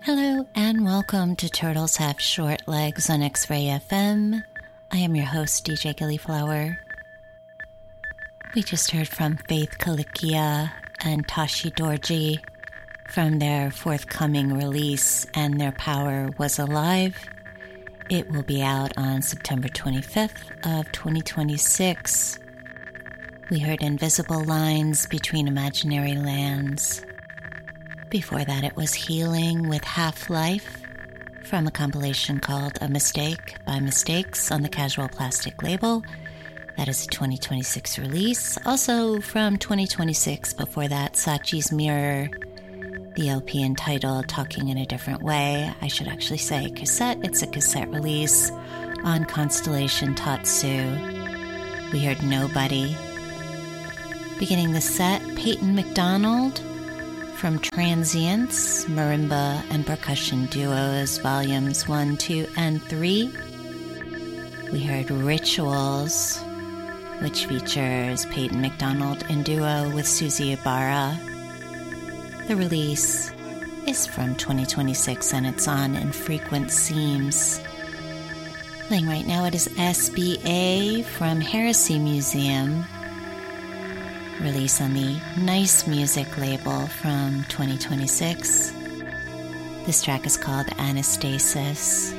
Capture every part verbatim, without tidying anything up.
Hello and welcome to Turtles Have Short Legs on X-Ray F M. I am your host, D J Gillyflower. We just heard from Faith Kalikia and Tashi Dorji from their forthcoming release, And Their Power Was Alive. It will be out on September twenty-fifth of twenty twenty-six. We heard Invisible Lines Between Imaginary Lands. Before that, it was Healing with Half-Life from a compilation called A Mistake by Mistakes on the Casual Plastic label. That is a twenty twenty-six release. Also from twenty twenty-six, before that, Sachi's Mirror, the L P entitled Talking in a Different Way. I should actually say cassette. It's a cassette release on Constellation Tatsu. We heard Nobody. Beginning the set, Peyton McDonald from Transients, Marimba and Percussion Duos, Volumes one, two, and three. We heard Rituals, which features Peyton McDonald in duo with Susie Ibarra. The release is from twenty twenty-six and it's on Infrequent Seams. Playing right now, it is S B A from Heresy Museum, release on the Nice Music label from twenty twenty-six. This track is called Anastasis.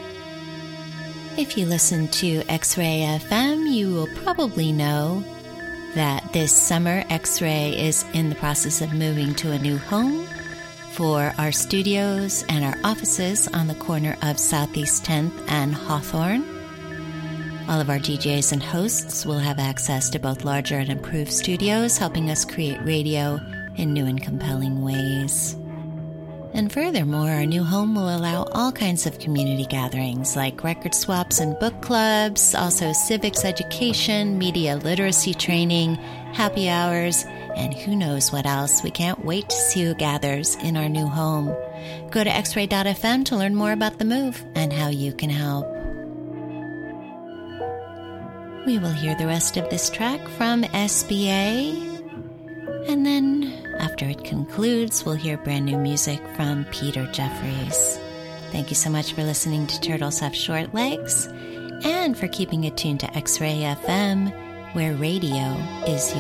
If you listen to X-Ray F M, you will probably know that this summer X-Ray is in the process of moving to a new home for our studios and our offices on the corner of Southeast tenth and Hawthorne. All of our D Js and hosts will have access to both larger and improved studios, helping us create radio in new and compelling ways. And furthermore, our new home will allow all kinds of community gatherings like record swaps and book clubs, also civics education, media literacy training, happy hours, and who knows what else. We can't wait to see who gathers in our new home. Go to x ray dot f m to learn more about the move and how you can help. We will hear the rest of this track from S B A, and then after it concludes, we'll hear brand new music from Peter Jeffries. Thank you so much for listening to Turtles Have Short Legs, and for keeping it tuned to X-Ray F M, where radio is